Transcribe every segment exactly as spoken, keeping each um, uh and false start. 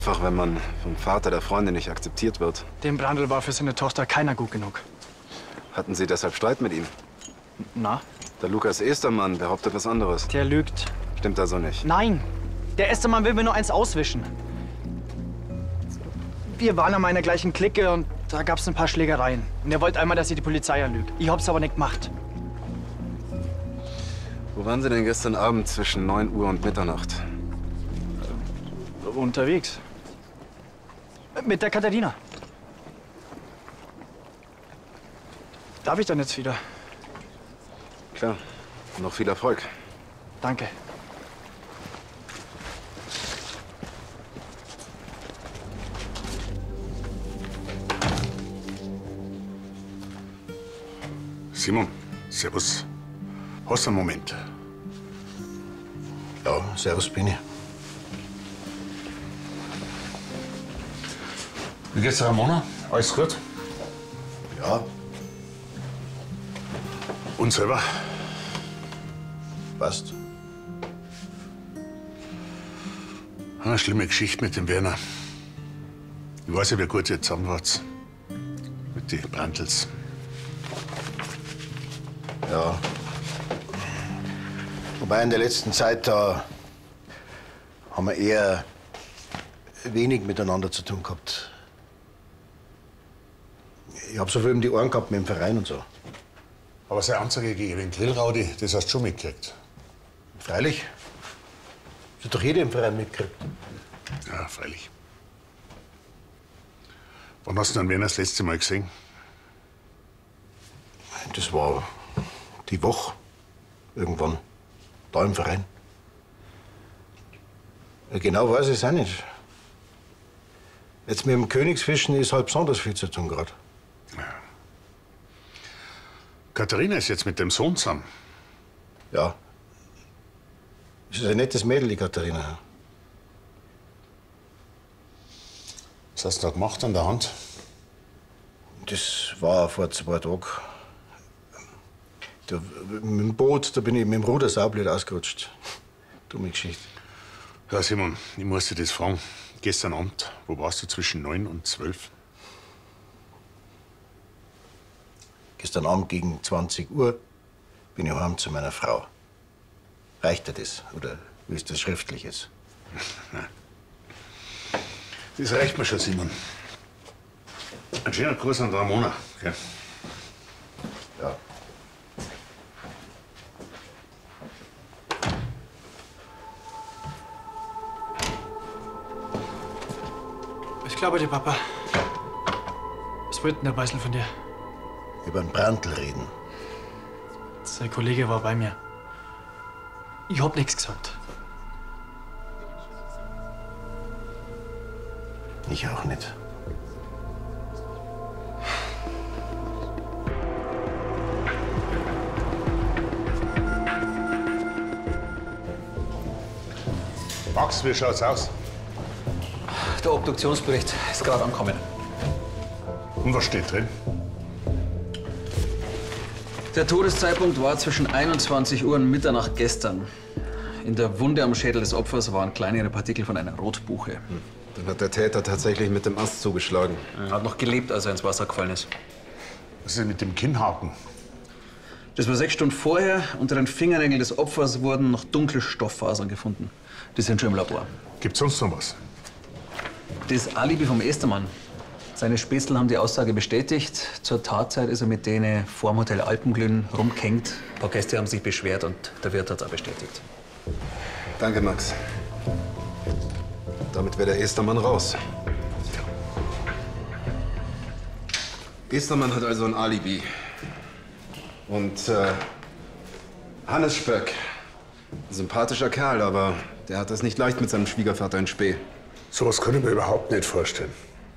Einfach, wenn man vom Vater der Freundin nicht akzeptiert wird. Dem Brandl war für seine Tochter keiner gut genug. Hatten Sie deshalb Streit mit ihm? Na? Der Lukas Estermann behauptet was anderes. Der lügt. Stimmt also nicht? Nein! Der Estermann will mir nur eins auswischen. Wir waren an meiner gleichen Clique und da gab's ein paar Schlägereien. Und er wollte einmal, dass ich die Polizei anlüge. Ich hab's aber nicht gemacht. Wo waren Sie denn gestern Abend zwischen neun Uhr und Mitternacht? Unterwegs. Mit der Katharina. Darf ich dann jetzt wieder? Klar. Noch viel Erfolg. Danke. Simon, servus. Hast du einen Moment? Ja, servus, Bini. Wie geht's der Ramona? Alles gut? Ja. Und selber? Passt. Eine schlimme Geschichte mit dem Werner. Ich weiß ja, wie gut ihr zusammen wart. Mit den Brandls. Ja. Wobei in der letzten Zeit, da haben wir eher wenig miteinander zu tun gehabt. Ich hab so viel um die Ohren gehabt mit dem Verein und so. Aber seine Anzeige gegen den Grillraudi, das hast du schon mitgekriegt. Freilich. Das hat doch jeder im Verein mitgekriegt. Ja, freilich. Wann hast du den Werner das letzte Mal gesehen? Das war die Woche. Irgendwann. Da im Verein. Ja, genau weiß ich es auch nicht. Jetzt mit dem Königsfischen ist halt besonders viel zu tun gerade. Ja. Katharina ist jetzt mit dem Sohn zusammen. Ja. Das ist ein nettes Mädel, die Katharina. Was hast du da gemacht an der Hand? Das war vor zwei Tagen. Da, mit dem Boot, da bin ich mit dem Ruder saublöd ausgerutscht. Dumme Geschichte. Ja, Simon, ich muss dich das fragen. Gestern Abend, wo warst du zwischen neun und zwölf? Gestern Abend gegen zwanzig Uhr bin ich heim zu meiner Frau. Reicht dir das? Oder willst du das Schriftliches? Das reicht mir schon, Simon. Ein schöner Gruß an Ramona. Okay? Ja. Ich glaube dir, Papa. Was wollte denn der Beißel von dir? Über den Brandl reden. Sein Kollege war bei mir. Ich hab nichts gesagt. Ich auch nicht. Max, wie schaut's aus? Der Obduktionsbericht ist gerade angekommen. Und was steht drin? Der Todeszeitpunkt war zwischen einundzwanzig Uhr und Mitternacht gestern. In der Wunde am Schädel des Opfers waren kleinere Partikel von einer Rotbuche. Hm. Dann hat der Täter tatsächlich mit dem Ast zugeschlagen. Er hat noch gelebt, als er ins Wasser gefallen ist. Was ist denn mit dem Kinnhaken? Das war sechs Stunden vorher. Unter den Fingernägeln des Opfers wurden noch dunkle Stofffasern gefunden. Die sind schon im Labor. Gibt's sonst noch was? Das Alibi vom Estermann. Seine Spätzle haben die Aussage bestätigt. Zur Tatzeit ist er mit denen vor dem Hotel Alpenglühen rumgehängt. Ein paar Gäste haben sich beschwert und der Wirt hat es auch bestätigt. Danke, Max. Damit wäre der Estermann raus. Estermann hat also ein Alibi. Und äh, Hannes Spöck, ein sympathischer Kerl, aber der hat es nicht leicht mit seinem Schwiegervater in Spee. So was kann ich mir überhaupt nicht vorstellen.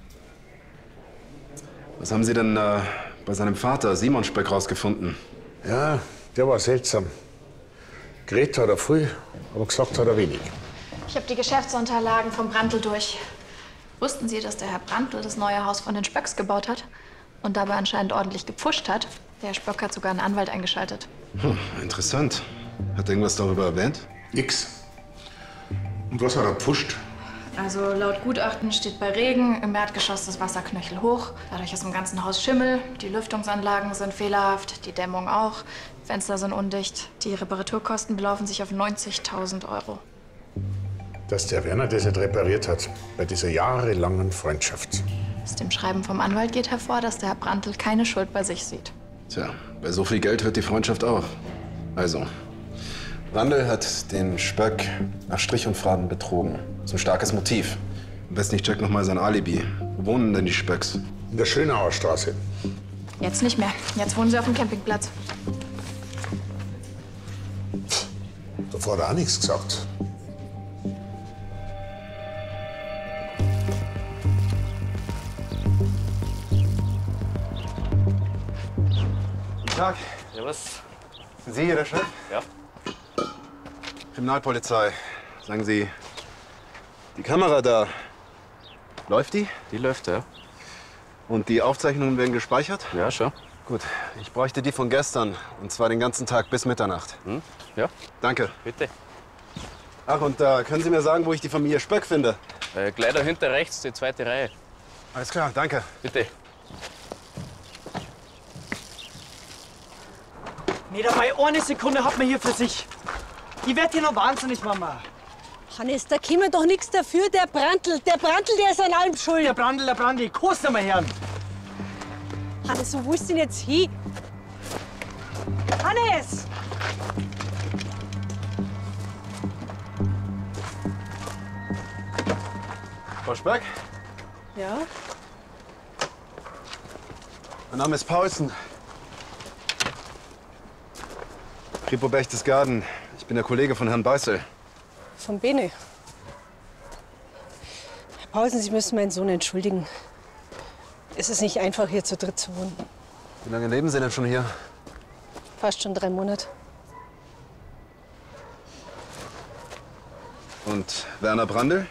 Was haben Sie denn äh, bei seinem Vater, Simon Spöck, rausgefunden? Ja, der war seltsam. Geredet hat er früh, aber gesagt hat er wenig. Ich habe die Geschäftsunterlagen vom Brandl durch. Wussten Sie, dass der Herr Brandl das neue Haus von den Spöcks gebaut hat und dabei anscheinend ordentlich gepfuscht hat? Der Herr Spöck hat sogar einen Anwalt eingeschaltet. Hm, interessant. Hat er irgendwas darüber erwähnt? Nix. Und was hat er gepfuscht? Also laut Gutachten steht bei Regen im Erdgeschoss das Wasser knöchelhoch. Dadurch ist im ganzen Haus Schimmel. Die Lüftungsanlagen sind fehlerhaft, die Dämmung auch. Fenster sind undicht. Die Reparaturkosten belaufen sich auf neunzigtausend Euro. Dass der Werner das nicht repariert hat, bei dieser jahrelangen Freundschaft. Aus dem Schreiben vom Anwalt geht hervor, dass der Herr Brandl keine Schuld bei sich sieht. Tja, bei so viel Geld hört die Freundschaft auf. Also, Brandl hat den Spöck nach Strich und Faden betrogen. Das ist ein starkes Motiv. Am besten ich check noch mal sein Alibi. Wo wohnen denn die Spöcks? In der Schönauer Straße. Jetzt nicht mehr. Jetzt wohnen sie auf dem Campingplatz. Davor hat er auch nichts gesagt. Guten Tag. Servus. Sind Sie hier der Chef? Ja. Kriminalpolizei. Sagen Sie, die Kamera da, läuft die? Die läuft, ja. Und die Aufzeichnungen werden gespeichert? Ja, schon. Gut, ich bräuchte die von gestern. Und zwar den ganzen Tag bis Mitternacht. Hm? Ja, Danke. bitte. Ach, und äh, können Sie mir sagen, wo ich die Familie Spöck finde? Äh, gleich dahinter rechts, die zweite Reihe. Alles klar, danke. Bitte. Nee, dabei eine Sekunde hat man hier für sich. Ich werd hier noch wahnsinnig, Mama. Hannes, da kann man doch nichts dafür. Der Brandl, der Brandl, der ist an allem schuld. Der Brandl, der Brandl, kost mal Herrn. Hannes, wo willst du denn jetzt hin? Hannes! Frau Spöck, Ja? mein Name ist Paulsen. Kripo Berchtesgaden. Ich bin der Kollege von Herrn Beißel. Von Bene. Herr Paulsen, Sie müssen meinen Sohn entschuldigen. Es ist nicht einfach, hier zu dritt zu wohnen. Wie lange leben Sie denn schon hier? Fast schon drei Monate. Und Werner Brandl?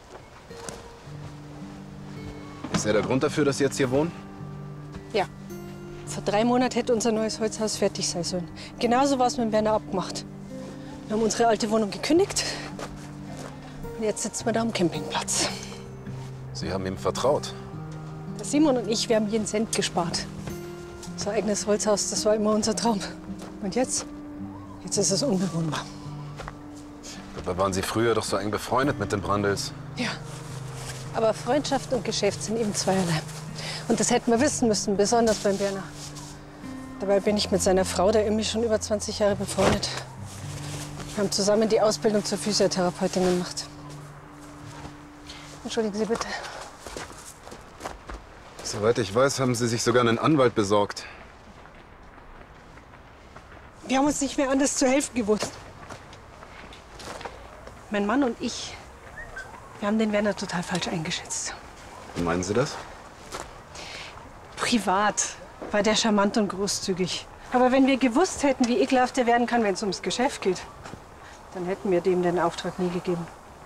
Ist er der Grund dafür, dass Sie jetzt hier wohnen? Ja. Vor drei Monaten hätte unser neues Holzhaus fertig sein sollen. Genauso war es mit Werner abgemacht. Wir haben unsere alte Wohnung gekündigt. Und jetzt sitzen wir da am Campingplatz. Sie haben ihm vertraut. Der Simon und ich, wir haben jeden Cent gespart. Unser eigenes Holzhaus, das war immer unser Traum. Und jetzt? Jetzt ist es unbewohnbar. Dabei waren Sie früher doch so eng befreundet mit den Brandls. Ja. Aber Freundschaft und Geschäft sind eben zweierlei. Und das hätten wir wissen müssen, besonders beim Werner. Dabei bin ich mit seiner Frau, der Emmy, schon über zwanzig Jahre befreundet. Wir haben zusammen die Ausbildung zur Physiotherapeutin gemacht. Entschuldigen Sie bitte. Soweit ich weiß, haben Sie sich sogar einen Anwalt besorgt. Wir haben uns nicht mehr anders zu helfen gewusst. Mein Mann und ich, wir haben den Werner total falsch eingeschätzt. Wie meinen Sie das? Privat war der charmant und großzügig. Aber wenn wir gewusst hätten, wie ekelhaft er werden kann, wenn es ums Geschäft geht, dann hätten wir dem den Auftrag nie gegeben.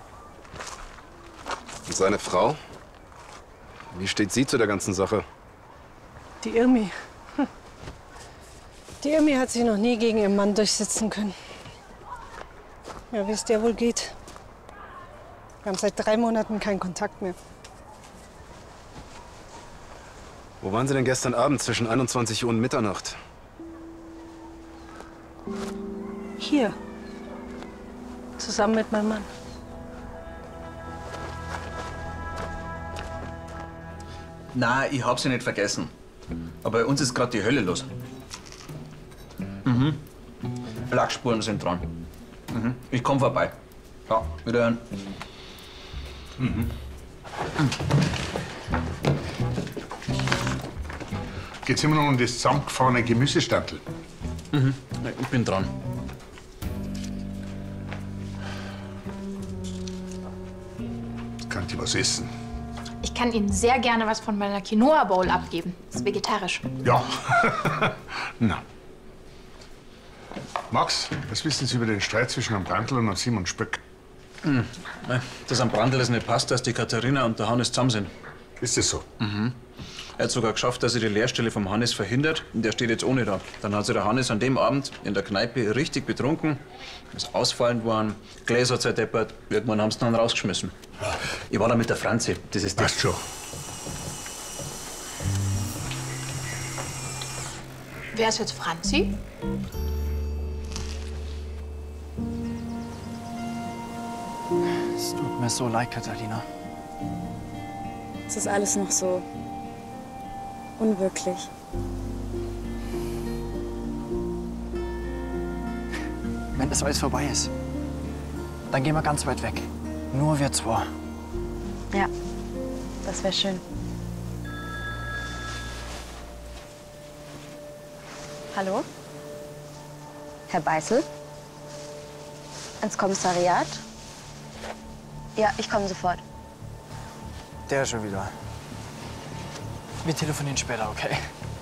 Und seine Frau? Wie steht sie zu der ganzen Sache? Die Irmi. Hm. Die Irmi hat sich noch nie gegen ihren Mann durchsetzen können. Ja, wie es der wohl geht. Wir haben seit drei Monaten keinen Kontakt mehr. Wo waren Sie denn gestern Abend zwischen einundzwanzig Uhr und Mitternacht? Hier. Zusammen mit meinem Mann. Na, ich hab sie nicht vergessen. Aber bei uns ist gerade die Hölle los. Mhm. Lackspuren sind dran. Mhm. Ich komm vorbei. Ja, wiederhören. Mhm. Geht's immer noch um das zusammengefahrene Gemüsestandl? Mhm. Ja, ich bin dran. Kann ich was essen? Ich kann Ihnen sehr gerne was von meiner Quinoa Bowl abgeben. Das ist vegetarisch. Ja. Na. Max, was wissen Sie über den Streit zwischen dem Brandl und dem Simon Spöck? Mhm. Dass am Brandl es nicht passt, dass die Katharina und der Hannes zusammen sind. Ist das so? Mhm. Er hat sogar geschafft, dass er die Lehrstelle vom Hannes verhindert. Und der steht jetzt ohne da. Dann hat sich der Hannes an dem Abend in der Kneipe richtig betrunken, ist ausfallend worden, Gläser zerdeppert. Irgendwann haben sie ihn dann rausgeschmissen. Ich war da mit der Franzi. Das ist das. Passt schon. Wer ist jetzt Franzi? Es tut mir so leid, Katharina. Es ist alles noch so unwirklich. Wenn das alles vorbei ist, dann gehen wir ganz weit weg. Nur wir zwei. Ja, das wäre schön. Hallo? Herr Beißel? Ins Kommissariat? Ja, ich komme sofort. Der schon wieder. Wir telefonieren später, okay?